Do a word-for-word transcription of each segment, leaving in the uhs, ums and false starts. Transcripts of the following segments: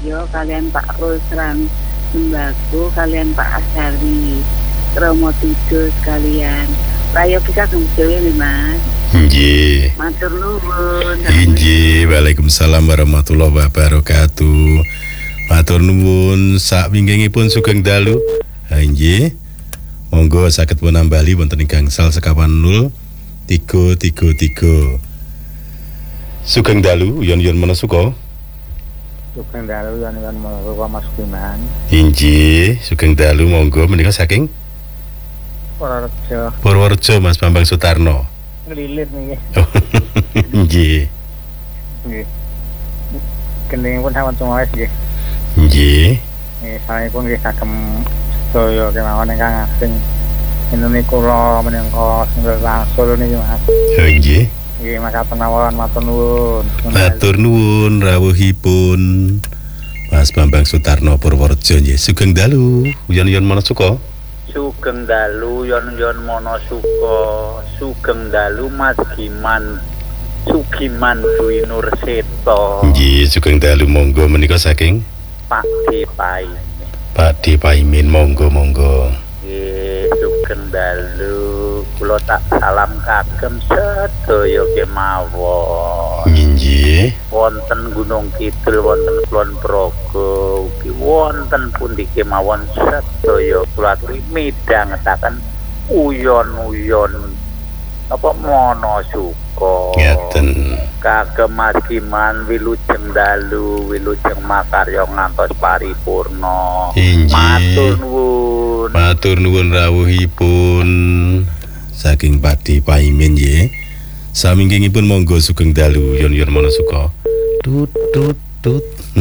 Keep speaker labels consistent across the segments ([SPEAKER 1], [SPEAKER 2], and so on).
[SPEAKER 1] Cahyo kalian Pak Rosran Sembako kalian Pak Asari Romo Tujuh sekalian Rayo kita kemudian nih Mas.
[SPEAKER 2] Nggih.
[SPEAKER 1] Matur nuwun.
[SPEAKER 2] Nggih, Waalaikumsalam warahmatullahi wabarakatuh. Matur nuwun sak winginipun sugeng dalu. Ha nggih. Monggo saged punambali wonten ing gangsal sekawan nol tiga tiga tiga. Sugeng dalu yon-yon menasuka.
[SPEAKER 3] Sugeng dalu yon-yon menasuka Mas Biman.
[SPEAKER 2] Nggih, sugeng dalu monggo menika saking
[SPEAKER 3] Purworejo.
[SPEAKER 2] Purworejo Mas Bambang Sutarno.
[SPEAKER 3] Ngelilir nih.
[SPEAKER 2] Nggih.
[SPEAKER 3] Nggih. Kending pun sama semua nggih.
[SPEAKER 2] Nggih.
[SPEAKER 3] Nggih, saya pun nggih kagem sedaya kemawon ingkang asing Indonesia kula menika langsung niki Mas.
[SPEAKER 2] Oh nggih.
[SPEAKER 3] Nggih, makaten mawon matur nuwun.
[SPEAKER 2] Matur nuwun rawuhipun Mas Bambang Sutarno Purworejo nggih. Sugeng dalu yon-yon menasuka.
[SPEAKER 4] Sugeng dalu yon-yon Monosuka, sugeng dalu Mas Giman, Sugiman Dwi Nurseto.
[SPEAKER 2] Nggih, sugeng dalu monggo menika saking
[SPEAKER 4] Pak Depaimin.
[SPEAKER 2] Pak Depaimin monggo monggo.
[SPEAKER 4] Nggih, sugeng dalu kula tak salam kagem sedaya kemawon.
[SPEAKER 2] Nggih.
[SPEAKER 4] Wonten Gunung Kidul, wonten Kulon Progo, ugi wonten pundi kemawon sedaya kula aturi midhangetaken uyon-uyon apa Monosuka.
[SPEAKER 2] Ngeten.
[SPEAKER 4] Kagem Mas Giman wilujeng dalu, wilujeng makarya ngantos paripurna. Matur nuwun.
[SPEAKER 2] Matur nuwun rawuhipun saking Pak Depaimin nggih. Samingkingipun monggo sugeng dalu yon-yon Monosuka. Tut tut tut.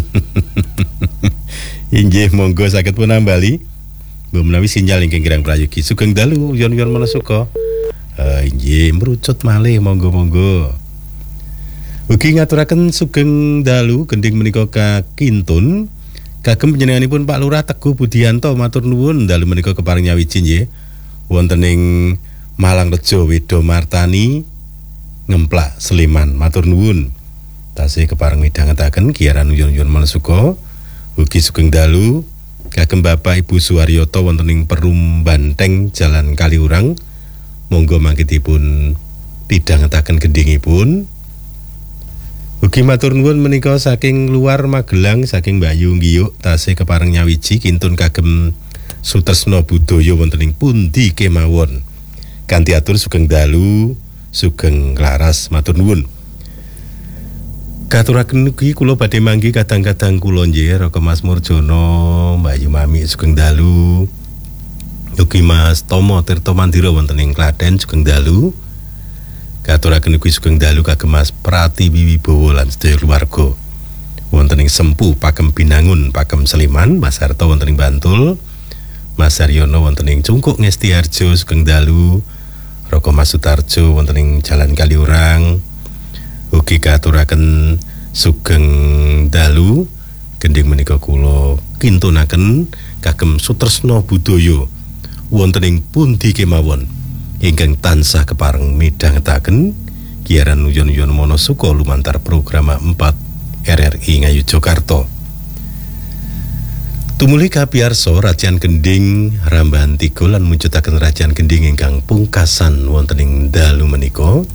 [SPEAKER 2] Inggih monggo saged punambali. Mbok menawi sinyal ingkang kirang prayogi sugeng dalu yon-yon Monosuka. Uh, inggih merucut malih monggo-monggo. Ugi ngaturaken sugeng dalu gending menika kakintun kagem panjenenganipun Pak Lurah Teguh Budianto matur nuwun dalu menika kepareng nyawiji nggih wonten ing Malangrejo Wedo Martani Ngemplak Sleman matur nuwun tasih kepareng midhangetaken giyaran yon-yon Monosuka. Ugi sugeng dalu kagem Bapak Ibu Suwaryoto wonten ing Perum Banteng Jalan Kaliurang. Monggo mangkitipun pidhangetaken gendhingipun. Ugi matur nuwun menika saking luar Magelang saking Bayu Nggiyuk tasih kepareng nyawiji kintun kagem Sutresna Budaya wonten ing pundi kemawon. Kanthi atur sugeng dalu, sugeng laras matur nuwun. Katuraken ugi kula badhe manggi kadang-kadang kula nggih Raka Mas Murjono, Mbak Yumami sugeng dalu. Ugi Mas Tomo Tirto Mandira wonten ing Klaten sugeng dalu. Katuraken ugi sugeng dalu kagem Mas Prati Wiwibowo lan sedaya keluarga wonten ing Sempu Pakem Binangun Pakem Sleman, Mas Harto wonten ing Bantul, Mas Haryono wonten ing Cungkuk Ngestiharjo sugeng dalu. Raka Mas Sutarjo wonten ing Jalan Kaliurang. Ugi katuraken sugeng dalu gending menika kula kintunaken kagem Sutresna Budaya wonten ing pundi kemawon ingkang tansah kepareng midhangetaken giyaran yon-yon Monosuka lumantar program empat R R I Ngayogyakarta. Tumuli kapiyarsa Rajan Gending Rambahan tiga lan mujudaken Rajan Gending ingkang pungkasan wonten ing dalu menika.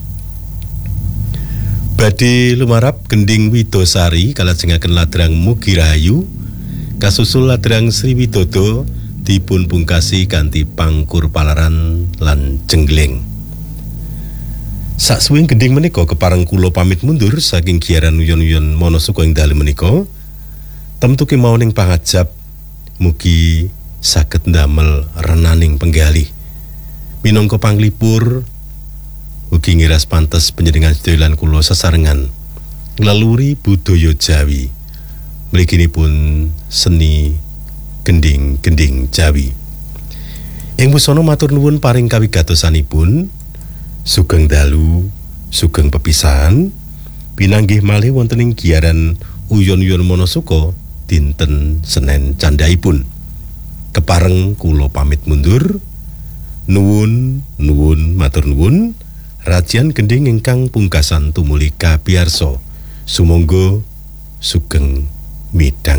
[SPEAKER 2] Badhe lumarap Gending Widosari kalajengaken ladrang Mugi Rahayu kasusul ladrang Sri Widodo dipun pungkasi kanthi pangkur palaran lan jenggleng. Saksuwing gending menika kepareng kula pamit mundur saking giyaran uyon-uyon Monosuka ing dalu menika. Temtu kemawon ing pangajap mugi saged ndamel renaning penggalih. Minangka panglipur ugi ngiras pantes panjenengan sedaya lan kula sesarengan ngleluri budaya Jawi. Mliginipun seni gending-gending Jawi. Ing busana matur nuwun paring kawigatosanipun sugeng dalu, sugeng pepisahan pinanggih malih wonten ing giyaran uyon-uyon Monosuka dinten Senin candhaipun. Kepareng kula pamit mundur. Nuwun, nuwun, matur nuwun. Rajian gending ingkang pungkasan tumuli kapiyarsa. Sumangga sugeng midhang